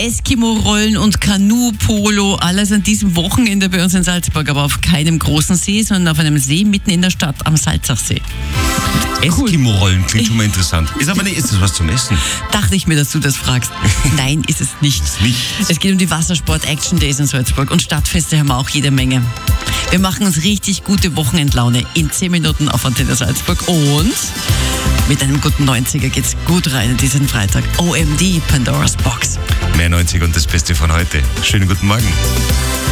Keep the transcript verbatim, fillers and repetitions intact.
Eskimo-Rollen und Kanu-Polo, alles an diesem Wochenende bei uns in Salzburg, aber auf keinem großen See, sondern auf einem See mitten in der Stadt am Salzachsee. Eskimo-Rollen klingt schon mal interessant. Ist aber nicht, ist das was zum Essen? Dachte ich mir, dass du das fragst. Nein, ist es nicht. Ist nicht. Es geht um die Wassersport-Action-Days in Salzburg und Stadtfeste haben wir auch jede Menge. Wir machen uns richtig gute Wochenendlaune in zehn Minuten auf Antenne Salzburg und mit einem guten neunziger geht's gut rein diesen Freitag. O M D, Pandora's Box. Mehr neunzig und das Beste von heute. Schönen guten Morgen.